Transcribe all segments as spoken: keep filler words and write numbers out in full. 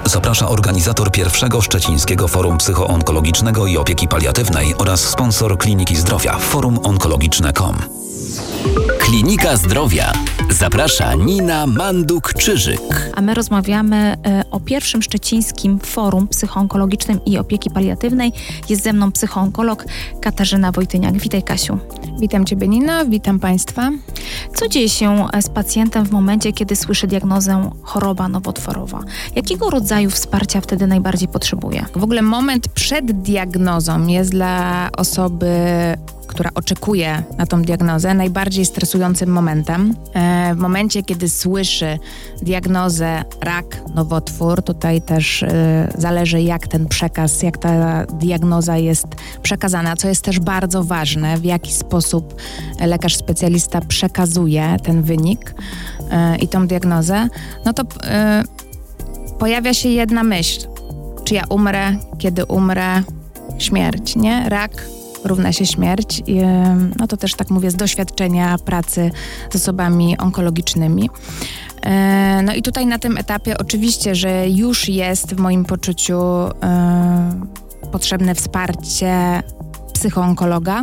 Zaprasza organizator pierwszego Szczecińskiego Forum Psychoonkologicznego i Opieki Paliatywnej oraz sponsor Kliniki Zdrowia forum onkologiczne kropka com. Klinika Zdrowia. Zaprasza Nina Manduk-Czyżyk. A my rozmawiamy o pierwszym Szczecińskim Forum Psychoonkologicznym i Opieki Paliatywnej. Jest ze mną psychoonkolog Katarzyna Wojtyniak. Witaj, Kasiu. Witam Ciebie, Nina. Witam Państwa. Co dzieje się z pacjentem w momencie, kiedy słyszy diagnozę choroba nowotworowa? Jakiego rodzaju wsparcia wtedy najbardziej potrzebuje? W ogóle moment przed diagnozą jest dla osoby, która oczekuje na tą diagnozę, najbardziej stresującym momentem. E, w momencie, kiedy słyszy diagnozę rak, nowotwór, tutaj też e, zależy, jak ten przekaz, jak ta diagnoza jest przekazana, co jest też bardzo ważne, w jaki sposób lekarz specjalista przekazuje ten wynik e, i tą diagnozę, no to e, pojawia się jedna myśl. Czy ja umrę, kiedy umrę? Śmierć, nie? Rak równa się śmierć. No to też tak mówię z doświadczenia pracy z osobami onkologicznymi. No i tutaj na tym etapie oczywiście, że już jest w moim poczuciu potrzebne wsparcie psychoonkologa.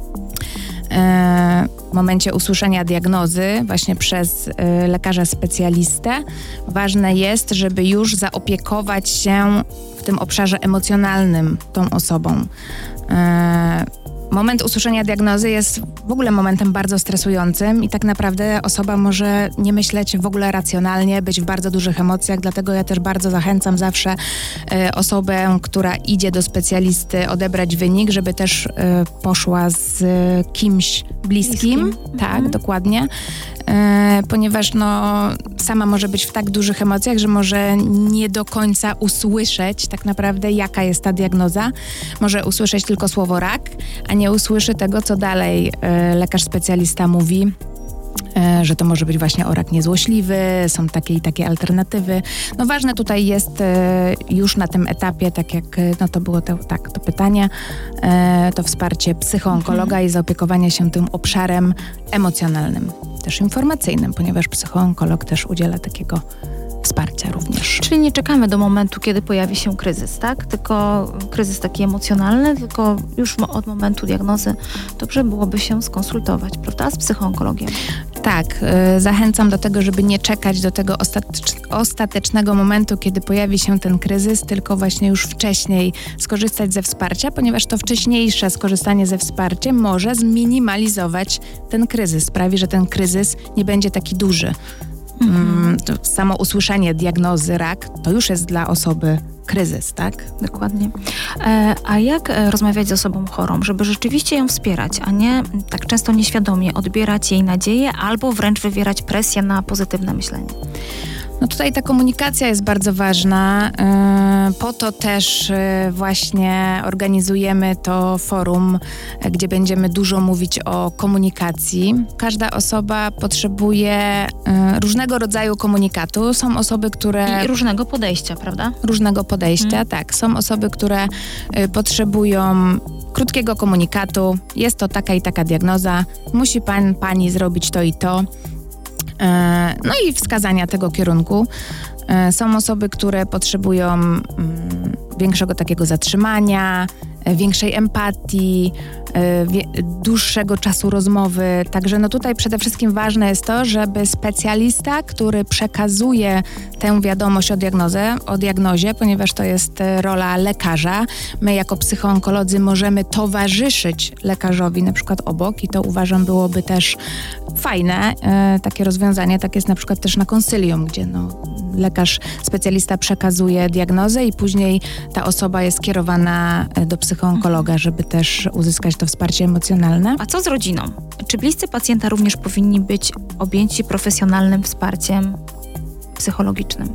W momencie usłyszenia diagnozy właśnie przez lekarza specjalistę ważne jest, żeby już zaopiekować się w tym obszarze emocjonalnym tą osobą. Moment usłyszenia diagnozy jest w ogóle momentem bardzo stresującym i tak naprawdę osoba może nie myśleć w ogóle racjonalnie, być w bardzo dużych emocjach, dlatego ja też bardzo zachęcam zawsze y, osobę, która idzie do specjalisty odebrać wynik, żeby też y, poszła z y, kimś bliskim. bliskim. Tak, mhm. dokładnie. Y, ponieważ no, sama może być w tak dużych emocjach, że może nie do końca usłyszeć tak naprawdę, jaka jest ta diagnoza. Może usłyszeć tylko słowo rak, a nie usłyszy tego, co dalej y, lekarz specjalista mówi, y, że to może być właśnie o rak niezłośliwy, są takie i takie alternatywy. No ważne tutaj jest y, już na tym etapie, tak jak no to było to, tak, to pytanie, y, to wsparcie psychoonkologa mhm. i zaopiekowanie się tym obszarem emocjonalnym, też informacyjnym, ponieważ psychoonkolog też udziela takiego wsparcia również. Czyli nie czekamy do momentu, kiedy pojawi się kryzys, tak? Tylko kryzys taki emocjonalny, tylko już od momentu diagnozy dobrze byłoby się skonsultować, prawda? Z psychoonkologiem. Tak, y, zachęcam do tego, żeby nie czekać do tego ostatecz- ostatecznego momentu, kiedy pojawi się ten kryzys, tylko właśnie już wcześniej skorzystać ze wsparcia, ponieważ to wcześniejsze skorzystanie ze wsparciem może zminimalizować ten kryzys, sprawi, że ten kryzys nie będzie taki duży. Mhm. To samo usłyszenie diagnozy rak to już jest dla osoby kryzys, tak? Dokładnie. E, a jak rozmawiać z osobą chorą, żeby rzeczywiście ją wspierać, a nie tak często nieświadomie odbierać jej nadzieję albo wręcz wywierać presję na pozytywne myślenie? No tutaj ta komunikacja jest bardzo ważna. Yy, po to też yy, właśnie organizujemy to forum, yy, gdzie będziemy dużo mówić o komunikacji. Każda osoba potrzebuje yy, różnego rodzaju komunikatu. Są osoby, które... I różnego podejścia, prawda? Różnego podejścia, hmm. tak. Są osoby, które yy, potrzebują krótkiego komunikatu. Jest to taka i taka diagnoza. Musi pan, pani zrobić to i to. No i wskazania tego kierunku. Są osoby, które potrzebują większego takiego zatrzymania, większej empatii, dłuższego czasu rozmowy. Także no tutaj przede wszystkim ważne jest to, żeby specjalista, który przekazuje tę wiadomość o diagnozę, o diagnozie, ponieważ to jest rola lekarza. My jako psychoonkolodzy możemy towarzyszyć lekarzowi na przykład obok i to uważam byłoby też fajne. Takie rozwiązanie, tak jest na przykład też na konsylium, gdzie no, lekarz specjalista przekazuje diagnozę i później ta osoba jest kierowana do psychoonkologa, żeby też uzyskać to wsparcie emocjonalne. A co z rodziną? Czy bliscy pacjenta również powinni być objęci profesjonalnym wsparciem psychologicznym?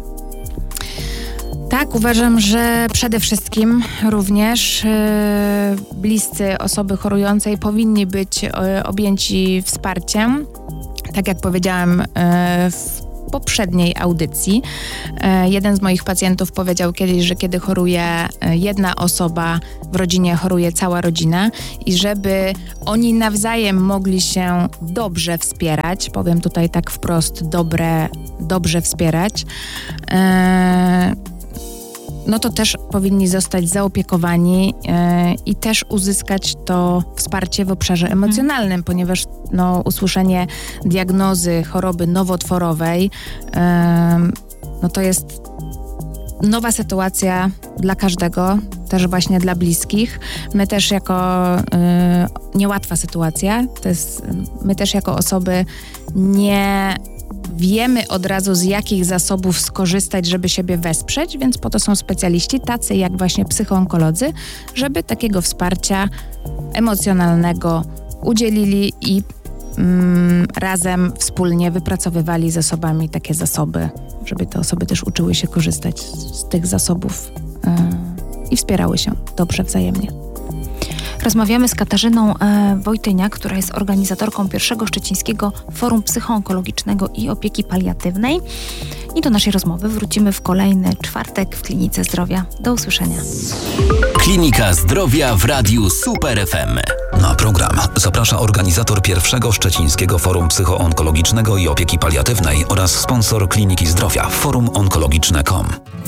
Tak, uważam, że przede wszystkim również yy, bliscy osoby chorującej powinni być yy, objęci wsparciem. Tak jak powiedziałam yy, w poprzedniej audycji. Jeden z moich pacjentów powiedział kiedyś, że kiedy choruje jedna osoba, w rodzinie choruje cała rodzina i żeby oni nawzajem mogli się dobrze wspierać, powiem tutaj tak wprost, dobre, dobrze wspierać, no to też powinni zostać zaopiekowani e, i też uzyskać to wsparcie w obszarze emocjonalnym, hmm. ponieważ no, usłyszenie diagnozy choroby nowotworowej e, no to jest nowa sytuacja dla każdego, też właśnie dla bliskich. My też jako y, niełatwa sytuacja, to jest, my też jako osoby nie wiemy od razu, z jakich zasobów skorzystać, żeby siebie wesprzeć, więc po to są specjaliści, tacy jak właśnie psychoonkolodzy, żeby takiego wsparcia emocjonalnego udzielili i mm, razem wspólnie wypracowywali z osobami takie zasoby, żeby te osoby też uczyły się korzystać z, z tych zasobów yy, i wspierały się dobrze wzajemnie. Rozmawiamy z Katarzyną e, Wojtyniak, która jest organizatorką pierwszego Szczecińskiego Forum Psychoonkologicznego i Opieki Paliatywnej. I do naszej rozmowy wrócimy w kolejny czwartek w Klinice Zdrowia. Do usłyszenia. Klinika Zdrowia w Radiu Super F M. Na program zaprasza organizator pierwszego Szczecińskiego Forum Psychoonkologicznego i Opieki Paliatywnej oraz sponsor Kliniki Zdrowia, forum onkologiczne kropka com.